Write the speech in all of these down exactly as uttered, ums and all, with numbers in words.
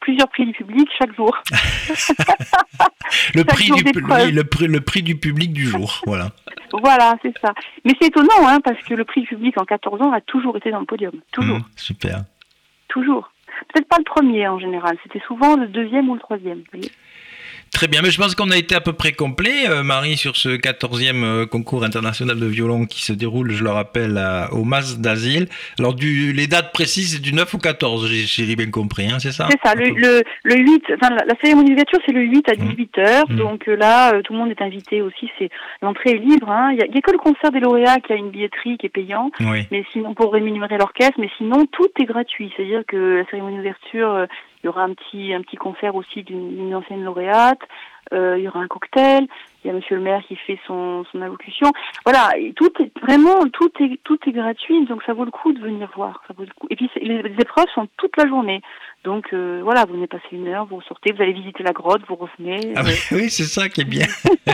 plusieurs prix du public chaque jour. le, chaque prix jour du, oui, le, prix, le prix du public du jour, voilà. Voilà, c'est ça. Mais c'est étonnant, hein, parce que le prix du public en quatorze ans a toujours été dans le podium. Toujours. Mmh, super. Toujours. Peut-être pas le premier en général, c'était souvent le deuxième ou le troisième. Vous voyez. Très bien, mais je pense qu'on a été à peu près complet, euh, Marie, sur ce quatorzième euh, concours international de violon qui se déroule, je le rappelle, à, au Mas d'Asile. Alors, du, les dates précises, c'est du neuf au quatorze, j'ai, j'ai bien compris, hein, c'est ça? C'est ça, le, le, le huit, enfin, la, la cérémonie d'ouverture, c'est le huit à dix-huit heures, mmh. donc euh, là, euh, tout le monde est invité aussi, c'est, l'entrée est libre, hein. Il y a, il y a que le concert des lauréats qui a une billetterie qui est payant, oui. mais sinon, pour rémunérer l'orchestre, mais sinon, tout est gratuit, c'est-à-dire que la cérémonie d'ouverture, euh, il y aura un petit, un petit concert aussi d'une, d'une ancienne lauréate, Euh, il y aura un cocktail, il y a Monsieur le maire qui fait son, son allocution. Voilà, et tout est vraiment tout est tout est gratuit, donc ça vaut le coup de venir voir. Ça vaut le coup. Et puis les, les épreuves sont toute la journée, donc euh, voilà, vous venez passer une heure, vous sortez, vous allez visiter la grotte, vous revenez. Ah oui, oui, c'est ça qui est bien.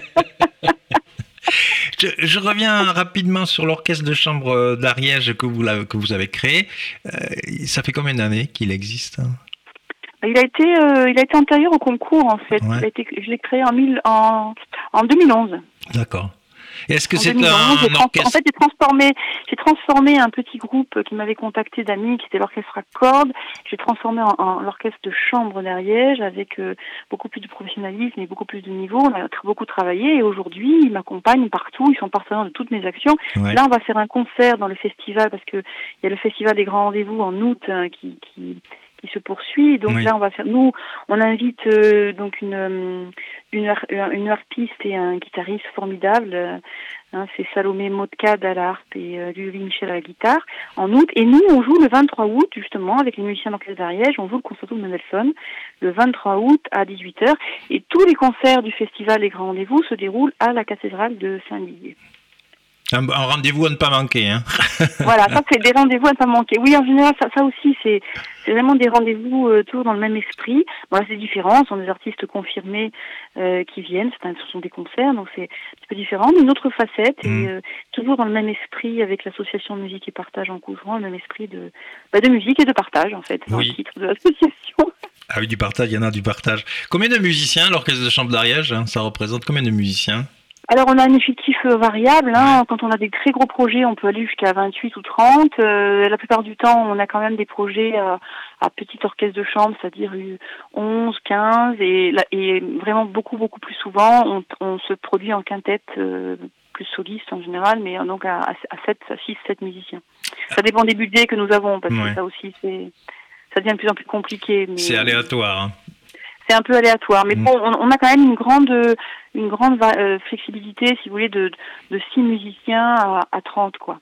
je, je reviens rapidement sur l'orchestre de chambre d'Ariège que vous que vous avez créé. Euh, ça fait combien d'années qu'il existe, hein? Il a été, euh, il a été antérieur au concours en fait. Ouais. Il a été, je l'ai créé en, mille, en, en deux mille onze. D'accord. Et est-ce que en c'est deux mille onze, un, un trans- orchestre? En fait, j'ai transformé, j'ai transformé un petit groupe qui m'avait contacté d'amis, qui était l'orchestre à cordes. J'ai transformé en, en l'orchestre de chambre d'Ariège avec euh, beaucoup plus de professionnalisme et beaucoup plus de niveau. On a beaucoup travaillé et aujourd'hui, ils m'accompagnent partout. Ils sont partenaires de toutes mes actions. Ouais. Là, on va faire un concert dans le festival parce que il y a le festival des grands rendez-vous en août hein, qui, qui qui se poursuit. Donc oui. Là, on va faire. Nous, on invite euh, donc une une une harpiste et un guitariste formidable. Hein, c'est Salomé Modcade à la harpe et euh, Louis Michel à la guitare en août. Et nous, on joue le vingt-trois août justement avec les musiciens d'orchestre d'Ariège. On joue le concerto de Mendelssohn le vingt-trois août à dix-huit heures. Et tous les concerts du festival Les Grands Rendez-vous se déroulent à la cathédrale de Saint-Dizier. Un, un rendez-vous à ne pas manquer, hein. Voilà, ça c'est des rendez-vous à ne pas manquer. Oui, en général, ça, ça aussi, c'est, c'est vraiment des rendez-vous euh, toujours dans le même esprit. Bon, là, c'est différent, ce sont des artistes confirmés euh, qui viennent, c'est un, ce sont des concerts, donc c'est un petit peu différent. Mais une autre facette, mmh. et euh, toujours dans le même esprit avec l'association de musique et partage en Couserans, le même esprit de, bah, de musique et de partage, en fait, dans oui. le titre de l'association. Ah oui, du partage, il y en a du partage. Combien de musiciens, l'orchestre de chambre d'Ariège, hein, ça représente combien de musiciens? Alors, on a un effectif euh, variable. Hein. Quand on a des très gros projets, on peut aller jusqu'à vingt-huit ou trente. Euh, la plupart du temps, on a quand même des projets euh, à petit orchestre de chambre, c'est-à-dire onze, quinze. Et, et vraiment, beaucoup, beaucoup plus souvent, on, on se produit en quintette, euh, plus soliste en général, mais donc à, à sept, à six, sept musiciens. Ça dépend des budgets que nous avons, parce ouais. que ça aussi, c'est, ça devient de plus en plus compliqué. Mais, c'est aléatoire, hein. C'est un peu aléatoire, mais bon, on, on a quand même une grande, une grande euh, flexibilité, si vous voulez, de, de six musiciens à, à trente, quoi.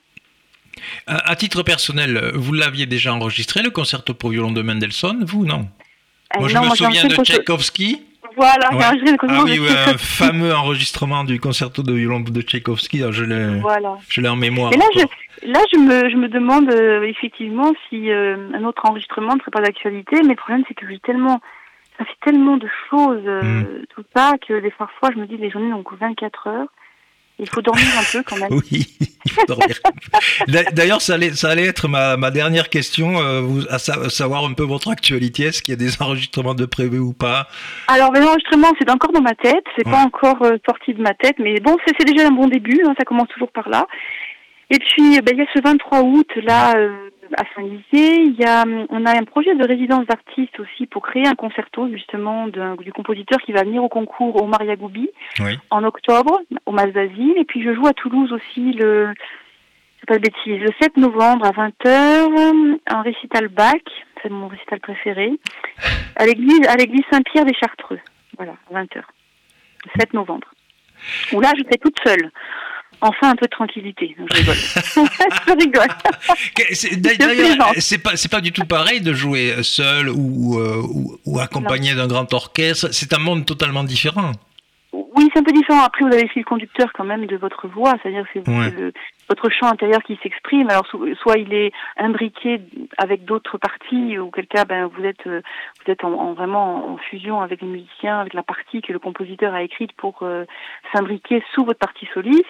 À, à titre personnel, vous l'aviez déjà enregistré, le concerto pour violon de Mendelssohn, vous, non? euh, Moi, je non, me moi, souviens de Tchaïkovski. Voilà, ouais. j'ai enregistré le concerto. Ah oui, ouais, un fameux enregistrement du concerto de violon de Tchaïkovski, je l'ai, voilà. je l'ai en mémoire. Et là, je, là, je me, je me demande euh, effectivement si euh, un autre enregistrement ne serait pas d'actualité, mais le problème, c'est que j'ai tellement... Ça fait tellement de choses, euh, mmh. tout ça, que des parfois, je me dis, les journées n'ont que vingt-quatre heures. Il faut dormir un peu quand même. Oui, il faut dormir. D'ailleurs, ça allait, ça allait être ma, ma dernière question, euh, vous, à, sa, à savoir un peu votre actualité. Est-ce qu'il y a des enregistrements de prévus ou pas? Alors, les enregistrements, c'est encore dans ma tête. C'est ouais. pas encore euh, sorti de ma tête. Mais bon, c'est, c'est déjà un bon début. Hein, ça commence toujours par là. Et puis, ben, il y a ce vingt-trois août, là, euh, à Saint-Dizier, il y a, on a un projet de résidence d'artistes aussi pour créer un concerto, justement, d'un, du compositeur qui va venir au concours au Maria Goubi, oui. en octobre, au Mas d'Asile. Et puis, je joue à Toulouse aussi le, c'est pas de bêtises, le sept novembre à vingt heures, un récital Bach, c'est mon récital préféré, à l'église, à l'église Saint-Pierre des Chartreux. Voilà, à vingt heures. Le sept novembre. Où là, je serai toute seule. Enfin, un peu de tranquillité. Je rigole. je rigole. C'est, d'ailleurs, c'est pas, c'est pas du tout pareil de jouer seul ou, ou, ou accompagné non. d'un grand orchestre. C'est un monde totalement différent. Oui, c'est un peu différent. Après, vous avez le fil conducteur quand même de votre voix, c'est-à-dire que c'est, ouais. c'est le, votre chant intérieur qui s'exprime. Alors, soit il est imbriqué avec d'autres parties, ou auquel cas, ben, vous êtes, vous êtes en, en vraiment en fusion avec les musiciens, avec la partie que le compositeur a écrite pour euh, s'imbriquer sous votre partie soliste.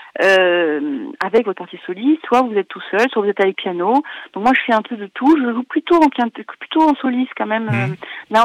Euh, avec votre partie soliste, soit vous êtes tout seul, soit vous êtes avec piano. Donc moi je fais un peu de tout. Je joue plutôt en quinte, plutôt en soliste quand même. Mmh. Euh, là